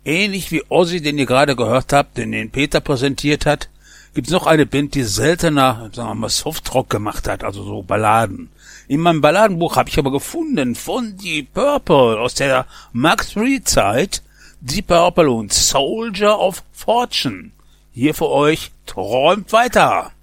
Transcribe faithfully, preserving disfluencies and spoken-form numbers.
Ähnlich wie Ozzy, den ihr gerade gehört habt, den den Peter präsentiert hat, gibt's noch eine Band, die seltener, sagen wir mal, Softrock gemacht hat, also so Balladen. In meinem Balladenbuch habe ich aber gefunden von Deep Purple aus der Mark drei Zeit, Deep Purple und Soldier of Fortune. Hier für euch, träumt weiter!